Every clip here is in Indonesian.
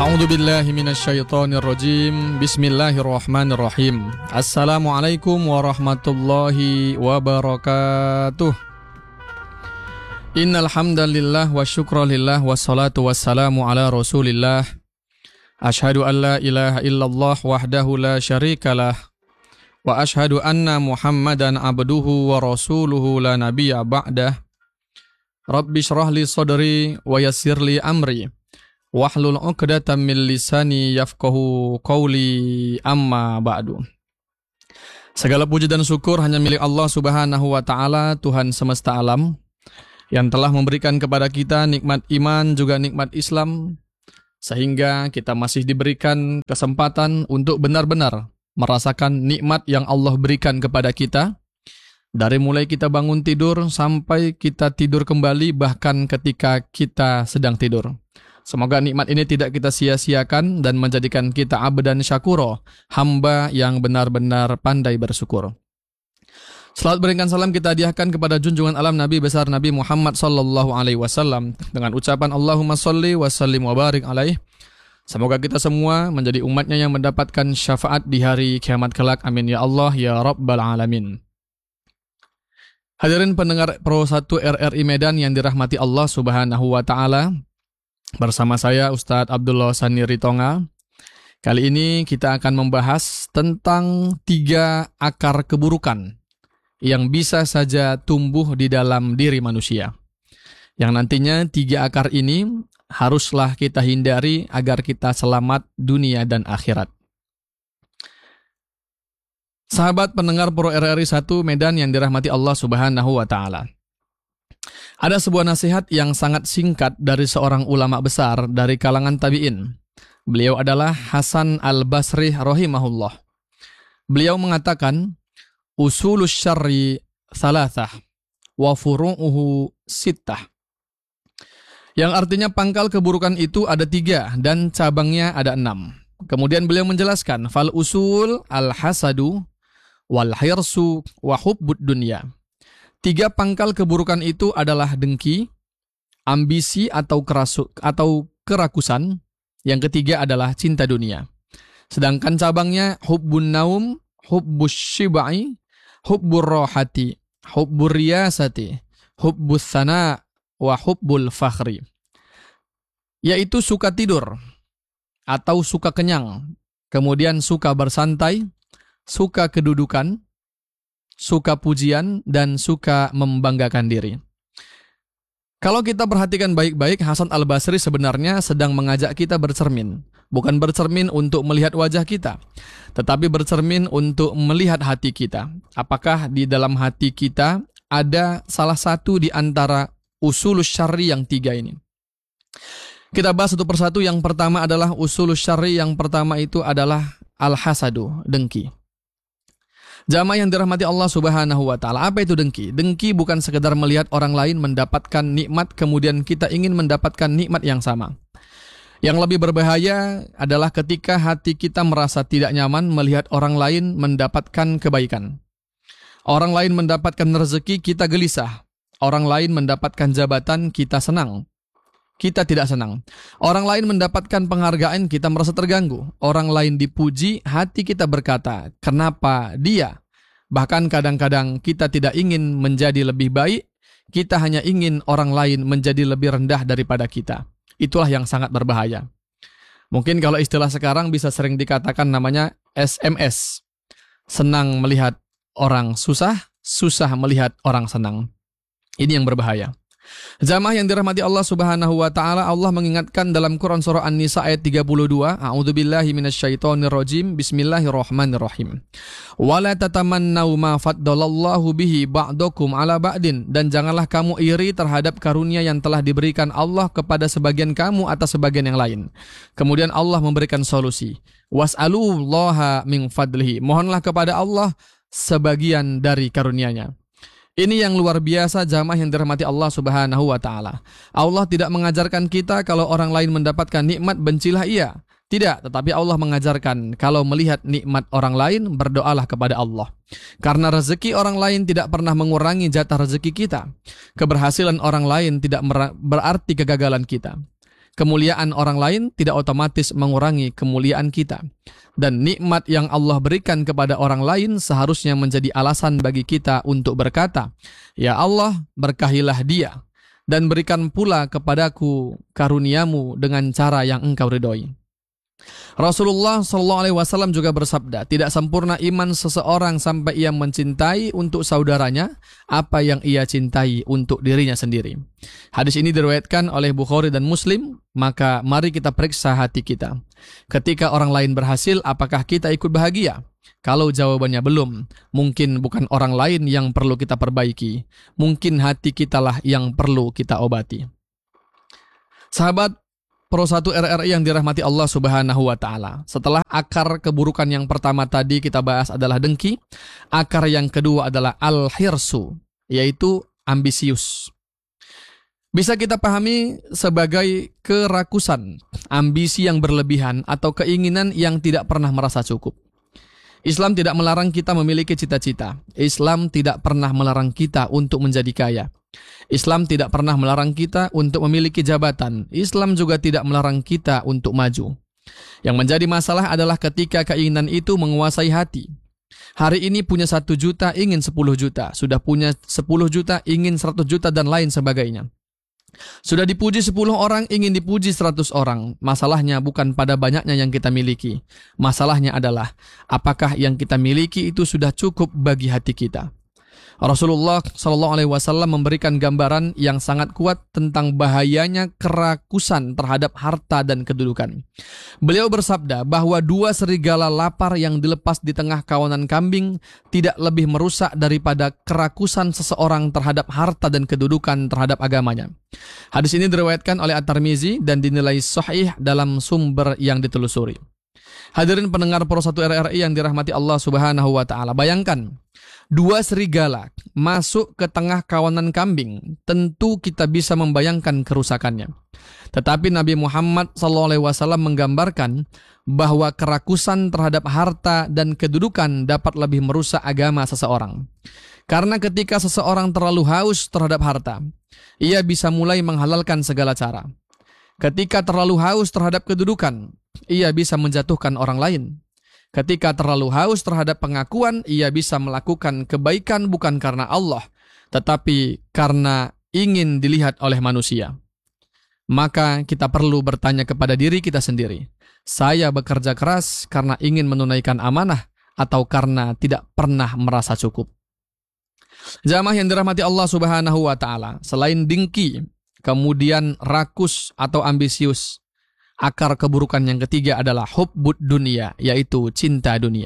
A'udzu billahi minasyaitonir rajim. Bismillahirrahmanirrahim. Assalamualaikum warahmatullahi wabarakatuh. Innal hamdalillah wa syukra lillah wassalatu wassalamu ala Rasulillah. Asyhadu an la ilaha illallah wahdahu la syarikalah wa asyhadu anna Muhammadan abduhu wa rasuluhu la nabiyya ba'dah. Rabbi shrah li sadri wa yassir li amri. Wahlul 'uqdatam min lisani yafqahu qawli, amma ba'du. Segala puji dan syukur hanya milik Allah Subhanahu wa taala, Tuhan semesta alam, yang telah memberikan kepada kita nikmat iman juga nikmat Islam, sehingga kita masih diberikan kesempatan untuk benar-benar merasakan nikmat yang Allah berikan kepada kita, dari mulai kita bangun tidur sampai kita tidur kembali, bahkan ketika kita sedang tidur. Semoga nikmat ini tidak kita sia-siakan dan menjadikan kita abdan syakuro, hamba yang benar-benar pandai bersyukur. Selawat berikan salam kita hadiahkan kepada junjungan alam Nabi besar Nabi Muhammad sallallahu alaihi wasallam dengan ucapan Allahumma sholli wa sallim wa barik alaih. Semoga kita semua menjadi umatnya yang mendapatkan syafaat di hari kiamat kelak. Amin ya Allah ya Rabbal alamin. Hadirin pendengar Pro 1 RRI Medan yang dirahmati Allah Subhanahu wa taala. Bersama saya Ustadz Abdullah Sani Ritonga. Kali ini kita akan membahas tentang 3 akar keburukan yang bisa saja tumbuh di dalam diri manusia, yang nantinya 3 akar ini haruslah kita hindari agar kita selamat dunia dan akhirat. Sahabat pendengar Pro RRI 1 Medan yang dirahmati Allah Subhanahu wa taala. Ada sebuah nasihat yang sangat singkat dari seorang ulama besar dari kalangan tabi'in. Beliau adalah Hasan al-Basri rahimahullah. Beliau mengatakan, usulus syarri thalathah wa furu'uhu sittah. Yang artinya pangkal keburukan itu ada 3 dan cabangnya ada 6. Kemudian beliau menjelaskan, fal usul al-hasadu wal hirsu wa hubbud dunya. 3 pangkal keburukan itu adalah dengki, ambisi atau kerakusan. Yang ketiga adalah cinta dunia. Sedangkan cabangnya hubbun naum, hubbus shibai, hubbur rohati, hubbur riyasati, hubbus sana, wa hubbul fakhri. Yaitu suka tidur atau suka kenyang, kemudian suka bersantai, suka kedudukan, suka pujian, dan suka membanggakan diri. Kalau kita perhatikan baik-baik, Hasan al-Basri sebenarnya sedang mengajak kita bercermin. Bukan bercermin untuk melihat wajah kita, tetapi bercermin untuk melihat hati kita. Apakah di dalam hati kita ada salah satu di antara usulus syarri yang 3 ini? Kita bahas satu persatu. Yang pertama adalah usulus syarri. Yang pertama itu adalah al-hasadu, dengki. Jamaah yang dirahmati Allah Subhanahu wa taala, apa itu dengki? Dengki bukan sekedar melihat orang lain mendapatkan nikmat kemudian kita ingin mendapatkan nikmat yang sama. Yang lebih berbahaya adalah ketika hati kita merasa tidak nyaman melihat orang lain mendapatkan kebaikan. Orang lain mendapatkan rezeki, kita gelisah. Orang lain mendapatkan jabatan, kita senang. Kita tidak senang. Orang lain mendapatkan penghargaan, kita merasa terganggu. Orang lain dipuji, hati kita berkata, kenapa dia? Bahkan kadang-kadang kita tidak ingin menjadi lebih baik, kita hanya ingin orang lain menjadi lebih rendah daripada kita. Itulah yang sangat berbahaya. Mungkin kalau istilah sekarang bisa sering dikatakan namanya SMS. Senang melihat orang susah, susah melihat orang senang. Ini yang berbahaya. Jamaah yang dirahmati Allah Subhanahu wa taala, Allah mengingatkan dalam Quran surah An-Nisa ayat 32, a'udzubillahi minasyaitonir rajim, bismillahirrahmanirrahim. Wala tatamannau ma faddalallahu bihi ba'dakum ala ba'din, dan janganlah kamu iri terhadap karunia yang telah diberikan Allah kepada sebagian kamu atas sebagian yang lain. Kemudian Allah memberikan solusi. Was'alullaha min fadlihi. Mohonlah kepada Allah sebagian dari karunia-Nya. Ini yang luar biasa jamaah yang dirahmati Allah Subhanahu wa taala. Allah tidak mengajarkan kita kalau orang lain mendapatkan nikmat bencilah ia. Tidak, tetapi Allah mengajarkan kalau melihat nikmat orang lain berdoalah kepada Allah. Karena rezeki orang lain tidak pernah mengurangi jatah rezeki kita. Keberhasilan orang lain tidak berarti kegagalan kita. Kemuliaan orang lain tidak otomatis mengurangi kemuliaan kita. Dan nikmat yang Allah berikan kepada orang lain seharusnya menjadi alasan bagi kita untuk berkata, "Ya Allah, berkahilah dia, dan berikan pula kepadaku karuniamu dengan cara yang Engkau ridhoi." Rasulullah SAW juga bersabda, tidak sempurna iman seseorang sampai ia mencintai untuk saudaranya apa yang ia cintai untuk dirinya sendiri. Hadis ini diriwayatkan oleh Bukhari dan Muslim. Maka mari kita periksa hati kita. Ketika orang lain berhasil, apakah kita ikut bahagia? Kalau jawabannya belum, mungkin bukan orang lain yang perlu kita perbaiki. Mungkin hati kitalah yang perlu kita obati. Sahabat Pro 1 RRI yang dirahmati Allah Subhanahu wa Ta'ala. Setelah akar keburukan yang pertama tadi kita bahas adalah dengki, akar yang kedua adalah al-hirsu, yaitu ambisius. Bisa kita pahami sebagai kerakusan, ambisi yang berlebihan atau keinginan yang tidak pernah merasa cukup. Islam tidak melarang kita memiliki cita-cita. Islam tidak pernah melarang kita untuk menjadi kaya. Islam tidak pernah melarang kita untuk memiliki jabatan. Islam juga tidak melarang kita untuk maju. Yang menjadi masalah adalah ketika keinginan itu menguasai hati. Hari ini punya 1 juta, ingin 10 juta. Sudah punya 10 juta, ingin 100 juta dan lain sebagainya. Sudah dipuji 10 orang, ingin dipuji 100 orang. Masalahnya bukan pada banyaknya yang kita miliki. Masalahnya adalah apakah yang kita miliki itu sudah cukup bagi hati kita. Rasulullah SAW memberikan gambaran yang sangat kuat tentang bahayanya kerakusan terhadap harta dan kedudukan. Beliau bersabda bahwa 2 serigala lapar yang dilepas di tengah kawanan kambing tidak lebih merusak daripada kerakusan seseorang terhadap harta dan kedudukan terhadap agamanya. Hadis ini diriwayatkan oleh At-Tirmizi dan dinilai sahih dalam sumber yang ditelusuri. Hadirin pendengar Pro 1 RRI yang dirahmati Allah Subhanahu wa Ta'ala, bayangkan 2 serigala masuk ke tengah kawanan kambing, tentu kita bisa membayangkan kerusakannya. Tetapi Nabi Muhammad SAW menggambarkan bahwa kerakusan terhadap harta dan kedudukan dapat lebih merusak agama seseorang. Karena ketika seseorang terlalu haus terhadap harta, ia bisa mulai menghalalkan segala cara. Ketika terlalu haus terhadap kedudukan, ia bisa menjatuhkan orang lain. Ketika terlalu haus terhadap pengakuan, ia bisa melakukan kebaikan bukan karena Allah, tetapi karena ingin dilihat oleh manusia. Maka kita perlu bertanya kepada diri kita sendiri, saya bekerja keras karena ingin menunaikan amanah atau karena tidak pernah merasa cukup? Jamaah yang dirahmati Allah Subhanahu wa Ta'ala, selain dengki, kemudian rakus atau ambisius, akar keburukan yang ketiga adalah hubbud dunia, yaitu cinta dunia.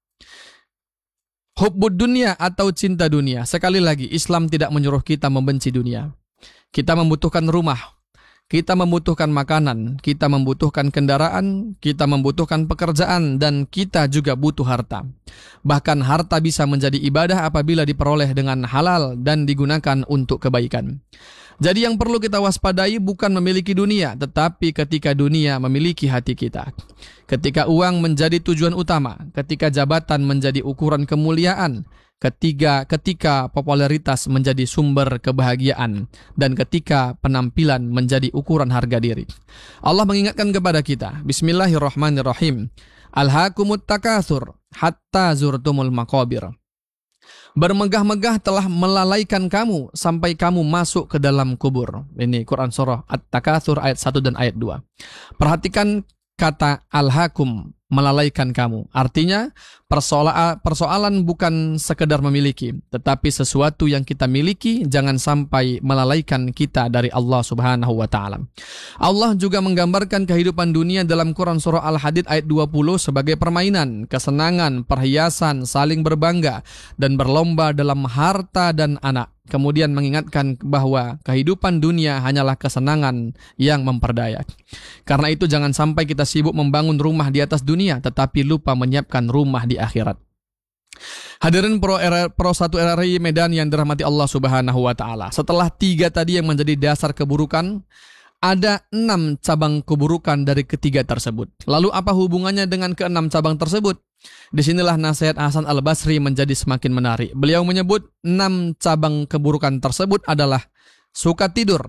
Hubbud dunia atau cinta dunia. Sekali lagi, Islam tidak menyuruh kita membenci dunia. Kita membutuhkan rumah, kita membutuhkan makanan, kita membutuhkan kendaraan, kita membutuhkan pekerjaan, dan kita juga butuh harta. Bahkan harta bisa menjadi ibadah apabila diperoleh dengan halal dan digunakan untuk kebaikan. Jadi yang perlu kita waspadai bukan memiliki dunia, tetapi ketika dunia memiliki hati kita. Ketika uang menjadi tujuan utama, ketika jabatan menjadi ukuran kemuliaan, ketika popularitas menjadi sumber kebahagiaan, dan ketika penampilan menjadi ukuran harga diri. Allah mengingatkan kepada kita, Bismillahirrahmanirrahim. Alhaakumut takatsur hatta zurtumul maqabir. Bermegah-megah telah melalaikan kamu sampai kamu masuk ke dalam kubur. Ini Quran surah At-Takatsur ayat 1 dan ayat 2. Perhatikan kata alhaakum, melalaikan kamu. Artinya persoalan bukan sekedar memiliki, tetapi sesuatu yang kita miliki jangan sampai melalaikan kita dari Allah Subhanahu wa Ta'ala. Allah juga menggambarkan kehidupan dunia dalam Quran surah Al-Hadid ayat 20 sebagai permainan, kesenangan, perhiasan, saling berbangga, dan berlomba dalam harta dan anak. Kemudian mengingatkan bahwa kehidupan dunia hanyalah kesenangan yang memperdaya. Karena itu jangan sampai kita sibuk membangun rumah di atas dunia, tetapi lupa menyiapkan rumah di akhirat. Hadirin Pro 1 RRI Medan yang dirahmati Allah Subhanahu wa Ta'ala. Setelah 3 tadi yang menjadi dasar keburukan, ada 6 cabang keburukan dari ketiga tersebut. Lalu apa hubungannya dengan ke-6 cabang tersebut? Disinilah nasihat Hasan Al-Basri menjadi semakin menarik. Beliau menyebut 6 cabang keburukan tersebut adalah suka tidur,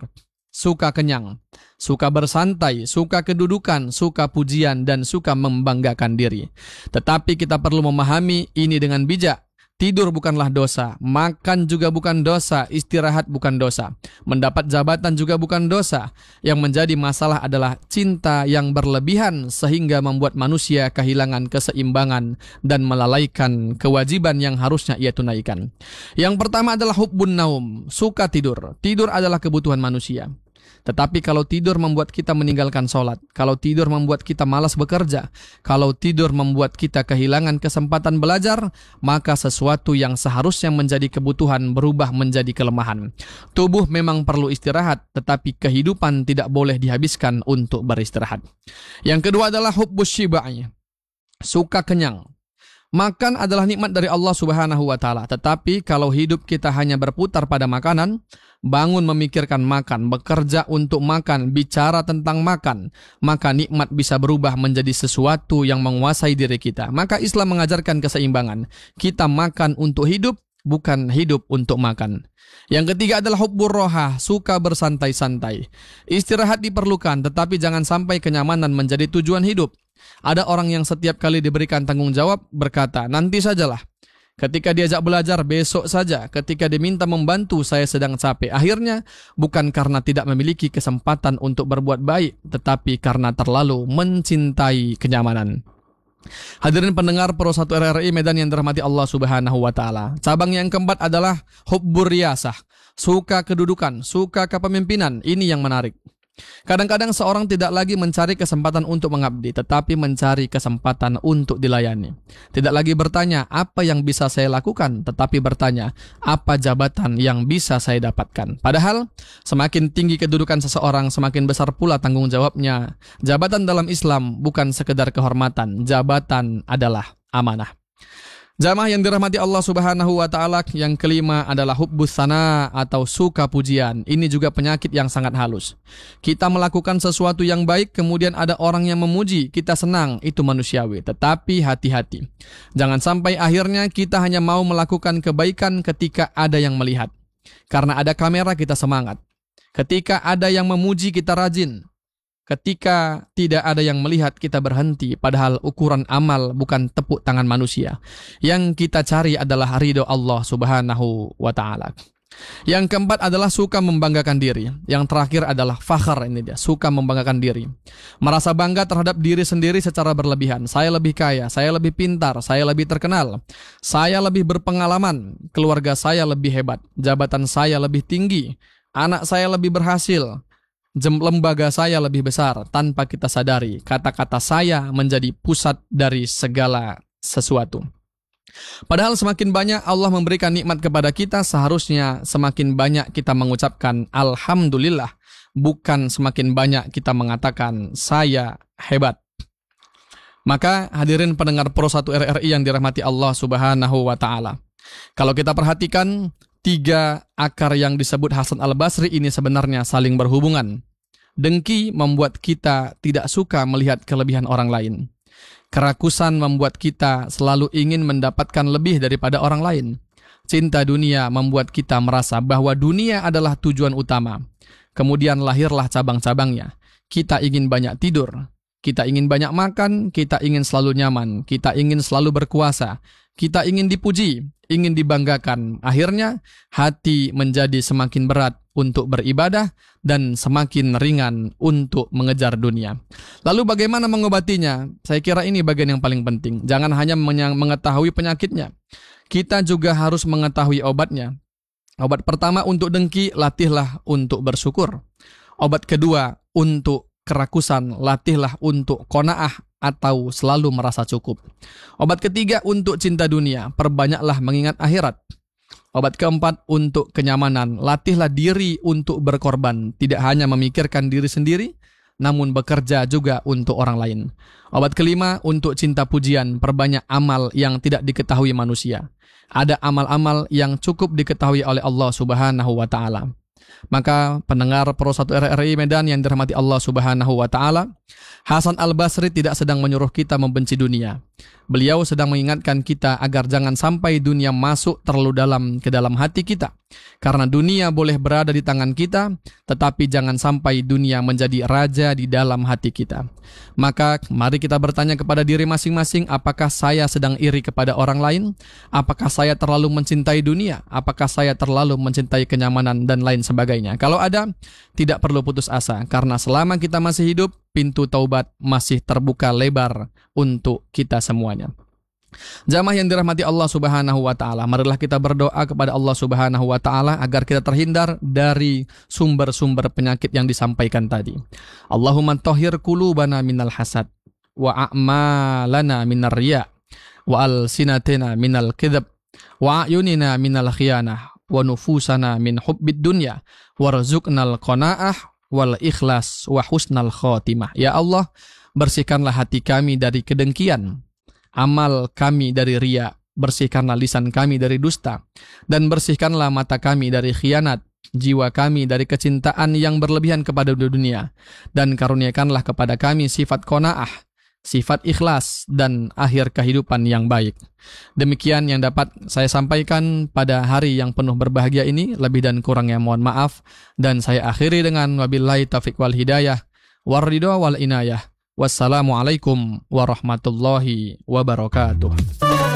suka kenyang, suka bersantai, suka kedudukan, suka pujian, dan suka membanggakan diri. Tetapi kita perlu memahami ini dengan bijak. Tidur bukanlah dosa, makan juga bukan dosa, istirahat bukan dosa, mendapat jabatan juga bukan dosa. Yang menjadi masalah adalah cinta yang berlebihan sehingga membuat manusia kehilangan keseimbangan dan melalaikan kewajiban yang harusnya ia tunaikan. Yang pertama adalah hubbun naum, suka tidur. Tidur adalah kebutuhan manusia. Tetapi kalau tidur membuat kita meninggalkan sholat, kalau tidur membuat kita malas bekerja, kalau tidur membuat kita kehilangan kesempatan belajar, maka sesuatu yang seharusnya menjadi kebutuhan berubah menjadi kelemahan. Tubuh memang perlu istirahat, tetapi kehidupan tidak boleh dihabiskan untuk beristirahat. Yang kedua adalah hubbus syiba'i, suka kenyang. Makan adalah nikmat dari Allah Subhanahu wa Ta'ala. Tetapi kalau hidup kita hanya berputar pada makanan, bangun memikirkan makan, bekerja untuk makan, bicara tentang makan, maka nikmat bisa berubah menjadi sesuatu yang menguasai diri kita. Maka Islam mengajarkan keseimbangan. Kita makan untuk hidup, bukan hidup untuk makan. Yang ketiga adalah hubbur rohah, suka bersantai-santai. Istirahat diperlukan, tetapi jangan sampai kenyamanan menjadi tujuan hidup. Ada orang yang setiap kali diberikan tanggung jawab berkata, nanti sajalah. Ketika diajak belajar, besok saja. Ketika diminta membantu, saya sedang capek. Akhirnya, bukan karena tidak memiliki kesempatan untuk berbuat baik, tetapi karena terlalu mencintai kenyamanan. Hadirin pendengar Pro 1 RRI Medan yang dirahmati Allah Subhanahu wa Ta'ala. Cabang yang keempat adalah hubbur riyasah, suka kedudukan, suka kepemimpinan. Ini yang menarik. Kadang-kadang seorang tidak lagi mencari kesempatan untuk mengabdi, tetapi mencari kesempatan untuk dilayani. Tidak lagi bertanya apa yang bisa saya lakukan, tetapi bertanya apa jabatan yang bisa saya dapatkan. Padahal semakin tinggi kedudukan seseorang, semakin besar pula tanggung jawabnya. Jabatan dalam Islam bukan sekedar kehormatan, jabatan adalah amanah. Jamaah yang dirahmati Allah Subhanahu wa Ta'ala, yang kelima adalah hubbus sana atau suka pujian. Ini juga penyakit yang sangat halus. Kita melakukan sesuatu yang baik, kemudian ada orang yang memuji, kita senang, itu manusiawi. Tetapi hati-hati. Jangan sampai akhirnya kita hanya mau melakukan kebaikan ketika ada yang melihat. Karena ada kamera kita semangat. Ketika ada yang memuji kita rajin. Ketika tidak ada yang melihat kita berhenti, padahal ukuran amal bukan tepuk tangan manusia. Yang kita cari adalah ridho Allah Subhanahu wa Ta'ala. Yang keempat adalah suka membanggakan diri. Yang terakhir adalah fakhar, ini dia, suka membanggakan diri. Merasa bangga terhadap diri sendiri secara berlebihan. Saya lebih kaya, saya lebih pintar, saya lebih terkenal, saya lebih berpengalaman, keluarga saya lebih hebat, jabatan saya lebih tinggi, anak saya lebih berhasil, lembaga saya lebih besar. Tanpa kita sadari, kata-kata saya menjadi pusat dari segala sesuatu. Padahal semakin banyak Allah memberikan nikmat kepada kita, seharusnya semakin banyak kita mengucapkan Alhamdulillah, bukan semakin banyak kita mengatakan saya hebat. Maka hadirin pendengar Pro 1 RRI yang dirahmati Allah Subhanahu wa Ta'ala, kalau kita perhatikan, 3 akar yang disebut Hasan Al-Basri ini sebenarnya saling berhubungan. Dengki membuat kita tidak suka melihat kelebihan orang lain. Kerakusan membuat kita selalu ingin mendapatkan lebih daripada orang lain. Cinta dunia membuat kita merasa bahwa dunia adalah tujuan utama. Kemudian lahirlah cabang-cabangnya. Kita ingin banyak tidur, kita ingin banyak makan, kita ingin selalu nyaman, kita ingin selalu berkuasa, kita ingin dipuji, ingin dibanggakan. Akhirnya hati menjadi semakin berat untuk beribadah dan semakin ringan untuk mengejar dunia. Lalu bagaimana mengobatinya? Saya kira ini bagian yang paling penting. Jangan hanya mengetahui penyakitnya, kita juga harus mengetahui obatnya. Obat pertama untuk dengki, latihlah untuk bersyukur. Obat kedua untuk kerakusan, latihlah untuk qanaah atau selalu merasa cukup. Obat ketiga untuk cinta dunia, perbanyaklah mengingat akhirat. Obat keempat untuk kenyamanan, latihlah diri untuk berkorban, tidak hanya memikirkan diri sendiri, namun bekerja juga untuk orang lain. Obat kelima untuk cinta pujian, perbanyak amal yang tidak diketahui manusia. Ada amal-amal yang cukup diketahui oleh Allah Subhanahu wa Ta'ala. Maka pendengar Pro 1 RRI Medan yang dirahmati Allah Subhanahu wa Ta'ala, Hasan al-Basri tidak sedang menyuruh kita membenci dunia. Beliau sedang mengingatkan kita agar jangan sampai dunia masuk terlalu dalam ke dalam hati kita. Karena dunia boleh berada di tangan kita, tetapi jangan sampai dunia menjadi raja di dalam hati kita. Maka mari kita bertanya kepada diri masing-masing, apakah saya sedang iri kepada orang lain? Apakah saya terlalu mencintai dunia? Apakah saya terlalu mencintai kenyamanan dan lain sebagainya? Kalau ada, tidak perlu putus asa, karena selama kita masih hidup, pintu taubat masih terbuka lebar untuk kita semuanya. Jamaah yang dirahmati Allah Subhanahu wa taala, marilah kita berdoa kepada Allah Subhanahu wa taala agar kita terhindar dari sumber-sumber penyakit yang disampaikan tadi. Allahumma tahhir qulubana minal hasad wa a'malana minar riya wa alsinatina minal kidhab wa ayunina minal khiyanah wa nufusana min hubbid dunya warzuqnal qanaah wal ikhlas wa husnal khotimah. Ya Allah, bersihkanlah hati kami dari kedengkian, amal kami dari riya, bersihkanlah lisan kami dari dusta, dan bersihkanlah mata kami dari khianat, jiwa kami dari kecintaan yang berlebihan kepada dunia, dan karuniakanlah kepada kami sifat qanaah, sifat ikhlas, dan akhir kehidupan yang baik. Demikian yang dapat saya sampaikan pada hari yang penuh berbahagia ini. Lebih dan kurangnya mohon maaf, dan saya akhiri dengan wabillahi taufiq wal hidayah warridha wal inayah. Wassalamualaikum warahmatullahi wabarakatuh.